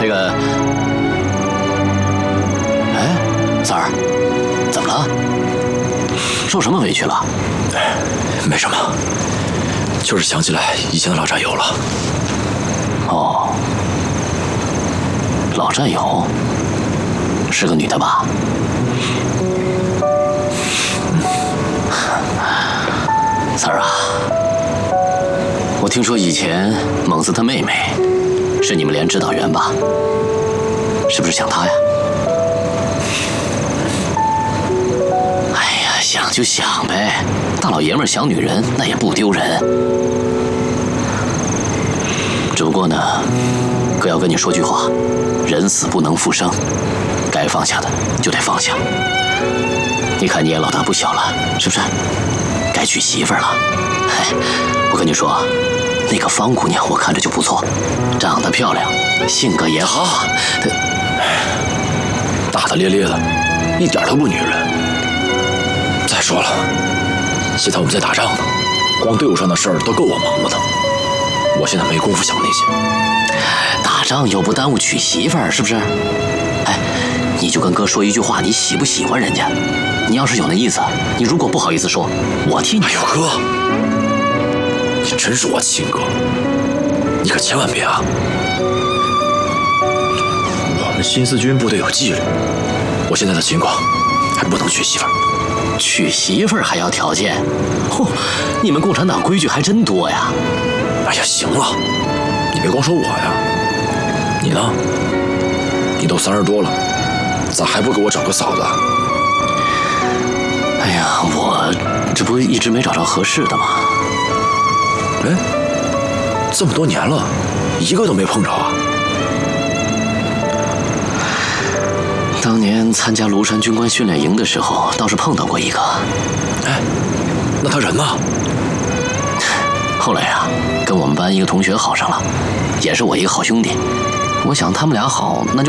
这个，哎，三儿，怎么了？受什么委屈了？ 没什么，就是想起来以前的老战友了。 哦，老战友，是个女的吧？三儿啊，我听说以前猛子他妹妹是你们连指导员吧？是不是想她呀？哎呀，想就想呗，大老爷们儿想女人那也不丢人。只不过呢，哥要跟你说句话，人死不能复生，该放下的就得放下。你看你也老大不小了，是不是？该娶媳妇儿了。嘿，我跟你说，那个方姑娘我看着就不错，长得漂亮，性格也好。 大大咧咧的，一点都不女人。再说了，现在我们在打仗呢，光队伍上的事儿都够我忙活的。我现在没工夫想那些。 打仗又不耽误娶媳妇儿，是不是？哎，你就跟哥说一句话，你喜不喜欢人家？你要是有那意思，你如果不好意思说，我替你。 哎呦哥，你真是我亲哥，你可千万别啊！我们新四军部队有纪律，我现在的情况还不能娶媳妇儿。 娶媳妇儿还要条件？嚯，你们共产党规矩还真多呀！ 哎呀，行了，你别光说我呀，你呢？你都30多了，咋还不给我找个嫂子？ 哎呀，我这不一直没找着合适的吗？ 哎，这么多年了，一个都没碰着啊！ 当年参加庐山军官训练营的时候，倒是碰到过一个。 哎，那他人呢？ 后来啊，跟我们班一个同学好上了，也是我一个好兄弟。我想他们俩好，那就